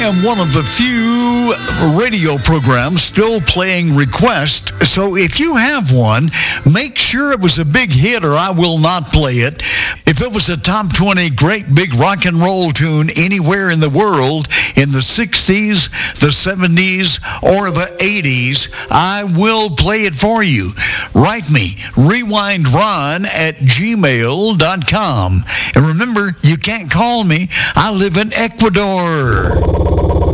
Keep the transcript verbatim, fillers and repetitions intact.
am one of the few radio programs still playing request, so if you have one, make sure it was a big hit or I will not play it. If it was a top twenty great big rock and roll tune anywhere in the world in the sixties, the seventies, or the eighties, I will play it for you. Write me, rewindron at gmail dot com. And remember, you can't call me. I live in Ecuador.